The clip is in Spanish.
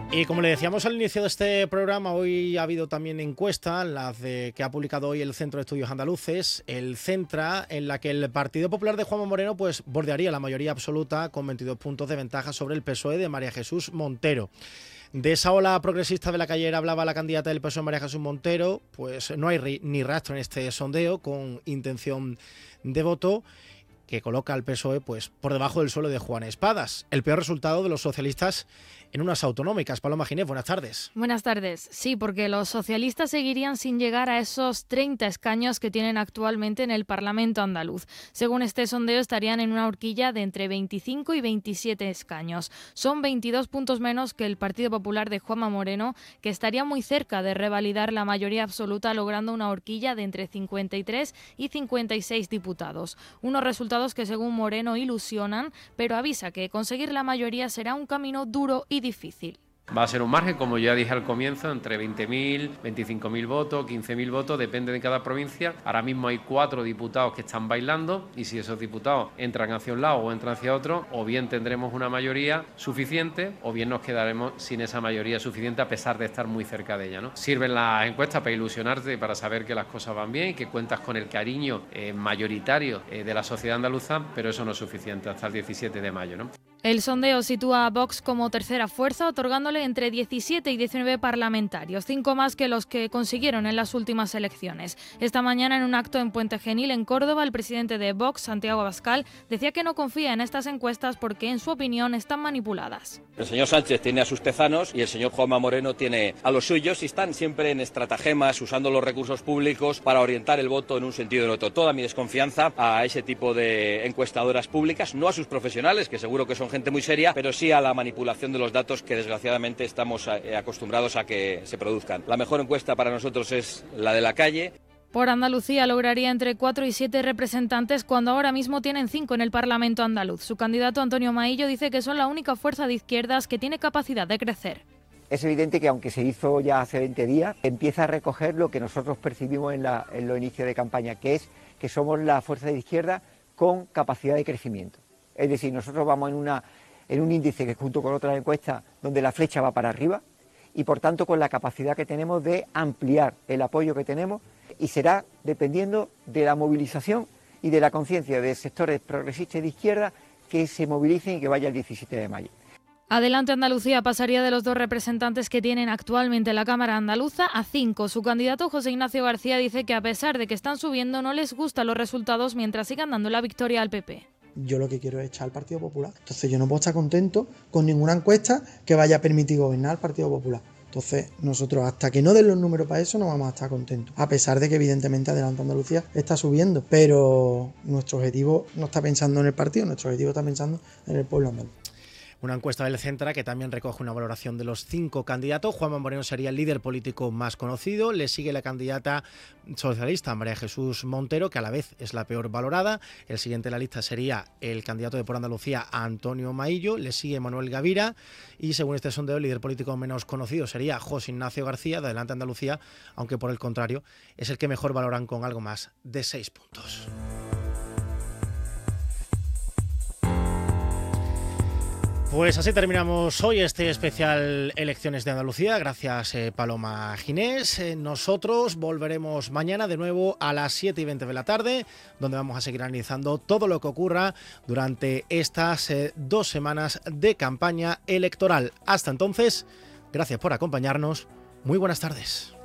Y como le decíamos al inicio de este programa, hoy ha habido también encuesta, que ha publicado hoy el Centro de Estudios Andaluces, el Centra, en la que el Partido Popular de Juanma Moreno pues bordearía la mayoría absoluta con 22 puntos de ventaja sobre el PSOE de María Jesús Montero. De esa ola progresista de la que ayer hablaba la candidata del PSOE, María Jesús Montero, pues no hay ni rastro en este sondeo con intención de voto, que coloca al PSOE pues por debajo del suelo de Juan Espadas. El peor resultado de los socialistas en unas autonómicas. Paloma Ginés, buenas tardes. Buenas tardes. Sí, porque los socialistas seguirían sin llegar a esos 30 escaños que tienen actualmente en el Parlamento andaluz. Según este sondeo, estarían en una horquilla de entre 25 y 27 escaños. Son 22 puntos menos que el Partido Popular de Juanma Moreno, que estaría muy cerca de revalidar la mayoría absoluta, logrando una horquilla de entre 53 y 56 diputados. Unos resultados que, según Moreno, ilusionan, pero avisa que conseguir la mayoría será un camino duro y difícil. Va a ser un margen, como ya dije al comienzo, entre 20.000, 25.000 votos, 15.000 votos, depende de cada provincia. Ahora mismo hay 4 diputados que están bailando y si esos diputados entran hacia un lado o entran hacia otro, o bien tendremos una mayoría suficiente o bien nos quedaremos sin esa mayoría suficiente a pesar de estar muy cerca de ella, ¿no? Sirven las encuestas para ilusionarte, para saber que las cosas van bien y que cuentas con el cariño mayoritario de la sociedad andaluza, pero eso no es suficiente hasta el 17 de mayo, ¿no? El sondeo sitúa a Vox como tercera fuerza, otorgándole entre 17 y 19 parlamentarios, 5 más que los que consiguieron en las últimas elecciones. Esta mañana, en un acto en Puente Genil, en Córdoba, el presidente de Vox, Santiago Abascal, decía que no confía en estas encuestas porque, en su opinión, están manipuladas. El señor Sánchez tiene a sus tezanos y el señor Juanma Moreno tiene a los suyos y están siempre en estratagemas, usando los recursos públicos para orientar el voto en un sentido o en otro. Toda mi desconfianza a ese tipo de encuestadoras públicas, no a sus profesionales, que seguro que son gente muy seria, pero sí a la manipulación de los datos que desgraciadamente estamos acostumbrados a que se produzcan. La mejor encuesta para nosotros es la de la calle. Por Andalucía lograría entre 4 y 7 representantes cuando ahora mismo tienen 5 en el Parlamento andaluz. Su candidato Antonio Maillo dice que son la única fuerza de izquierdas que tiene capacidad de crecer. Es evidente que aunque se hizo ya hace 20 días, empieza a recoger lo que nosotros percibimos en los inicios de campaña, que es que somos la fuerza de izquierda con capacidad de crecimiento. Es decir, nosotros vamos en un índice que junto con otras encuestas donde la flecha va para arriba y por tanto con la capacidad que tenemos de ampliar el apoyo que tenemos y será dependiendo de la movilización y de la conciencia de sectores progresistas de izquierda que se movilicen y que vaya el 17 de mayo. Adelante Andalucía pasaría de los 2 representantes que tienen actualmente la Cámara Andaluza a 5. Su candidato José Ignacio García dice que a pesar de que están subiendo no les gustan los resultados mientras sigan dando la victoria al PP. Yo lo que quiero es echar al Partido Popular. Entonces yo no puedo estar contento con ninguna encuesta que vaya a permitir gobernar al Partido Popular. Entonces nosotros hasta que no den los números para eso no vamos a estar contentos. A pesar de que evidentemente Adelante Andalucía está subiendo. Pero nuestro objetivo no está pensando en el partido, nuestro objetivo está pensando en el pueblo andaluz. Una encuesta del Centra que también recoge una valoración de los 5 candidatos. Juanma Moreno sería el líder político más conocido. Le sigue la candidata socialista María Jesús Montero, que a la vez es la peor valorada. El siguiente en la lista sería el candidato de Por Andalucía, Antonio Maillo. Le sigue Manuel Gavira. Y según este sondeo, el líder político menos conocido sería José Ignacio García, de Adelante Andalucía, aunque por el contrario es el que mejor valoran con algo más de 6 puntos. Pues así terminamos hoy este especial Elecciones de Andalucía. Gracias, Paloma Ginés. Nosotros volveremos mañana de nuevo a las 7:20 de la tarde, donde vamos a seguir analizando todo lo que ocurra durante estas 2 semanas de campaña electoral. Hasta entonces, gracias por acompañarnos. Muy buenas tardes.